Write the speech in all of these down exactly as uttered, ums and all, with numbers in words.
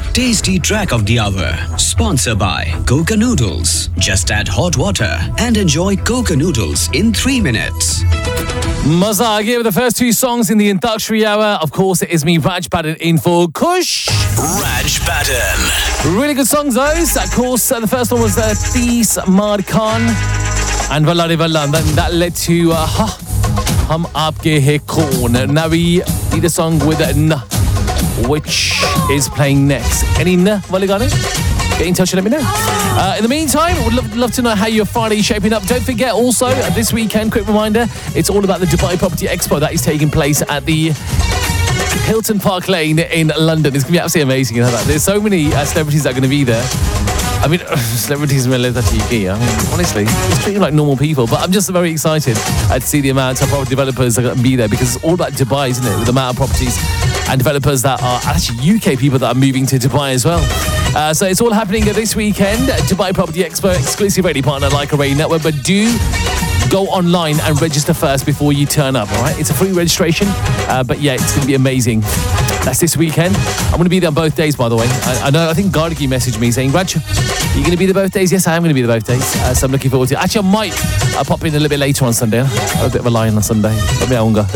Tasty track of the hour. Sponsored by Coca Noodles. Just add hot water and enjoy Coca Noodles in three minutes. Maza aa gaya with the first two songs in the Antakshari hour. Of course, it is me, Raj Badan, in for Kush. Raj Badan. Really good songs, those. Of course, uh, the first one was uh, Tees Mar Khan and Vallari Valla. And then that led to uh, Ha Hum Aapke Hai Kaun. Now we need a song with a N, which is playing next. Any N wale gaane? Get in touch and let me know. Uh, in the meantime, would love, love to know how your Friday is shaping up. Don't forget also, uh, this weekend, quick reminder, it's all about the Dubai Property Expo that is taking place at the Hilton Park Lane in London. It's going to be absolutely amazing. You know that. There's so many uh, celebrities that are going to be there. I mean, celebrities in T V. I mean, honestly, it's treating like normal people. But I'm just very excited uh, to see the amount of property developers that are going to be there, because it's all about Dubai, isn't it? With the amount of properties and developers that are actually U K people that are moving to Dubai as well. Uh, so it's all happening this weekend. Dubai Property Expo, exclusive radio partner Like a Radio Network. But do go online and register first before you turn up, all right? It's a free registration, uh, but yeah, it's going to be amazing. That's this weekend. I'm going to be there on both days, by the way. I, I know, I think Gargi messaged me saying, Raj, are you going to be there both days? Yes, I am going to be there both days. Uh, so I'm looking forward to it. Actually, I might uh, pop in a little bit later on Sunday. I'm a bit of a lion on Sunday. Maybe I won't go.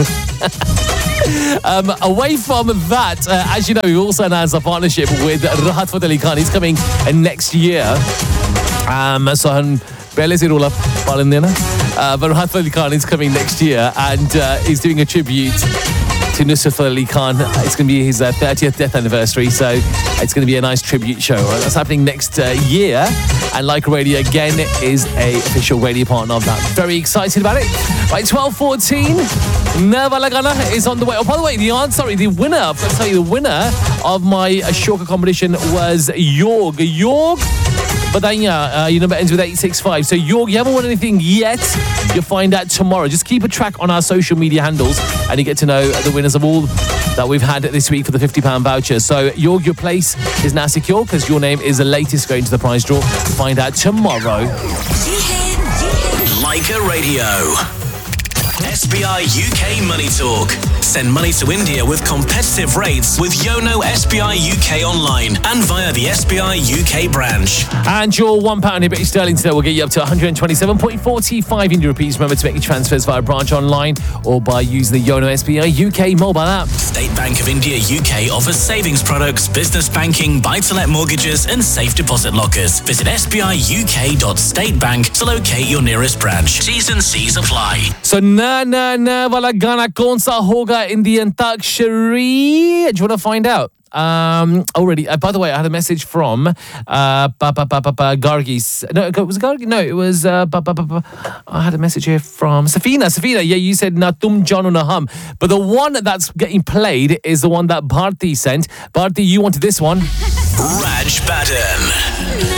Um, away from that, uh, as you know, we also announced a partnership with Rahat Fateh Ali Khan. He's coming uh, next year. Um, so I'm barely zero up, but Rahat Fateh Ali Khan is coming next year, and uh, he's doing a tribute to Nusrat Fateh Ali Khan. It's going to be his uh, thirtieth death anniversary, so it's going to be a nice tribute show. Right? That's happening next uh, year, and Like Radio again is a official radio partner of that. Very excited about it. Right, twelve fourteen. Nerva Lagana is on the way. Oh, by the way, the answer, sorry, the winner, I've got to tell you, the winner of my uh, Shoka competition was Yorg. Yorg, Badanya, uh, your number ends with eight six five. So Yorg, you haven't won anything yet. You'll find out tomorrow. Just keep a track on our social media handles, and you get to know the winners of all that we've had this week for the fifty pound voucher. So Yorg, your place is now secure, because your name is the latest going to the prize draw. Find out tomorrow. Like a Radio. S B I U K Money Talk. Send money to India with competitive rates with Yono S B I U K online and via the S B I U K branch. And your one pound in British sterling today will get you up to one hundred twenty-seven point four five Indian rupees. Remember to make your transfers via branch online or by using the Yono S B I U K mobile app. State Bank of India U K offers savings products, business banking, buy-to-let mortgages and safe deposit lockers. Visit s b i u k dot state bank to locate your nearest branch. T's and C's apply. So na na na wala gana kaun sa hoga in the Antakshari? Do you want to find out? Um, already. Uh, by the way, I had a message from uh, ba, ba, ba, ba, ba, Gargis. No, it was Gargis. No, it was. Uh, ba, ba, ba, ba. I had a message here from Safina. Safina, yeah, you said na tum jano na hum, but the one that's getting played is the one that Bharti sent. Bharti, you wanted this one. Raj Badan.